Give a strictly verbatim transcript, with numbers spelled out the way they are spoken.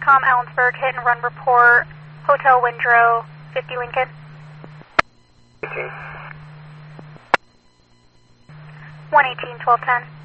TRANSCOM, Allensburg, hit and run report, Hotel Windrow, fifty Lincoln. eighteen. one eighteen, twelve ten.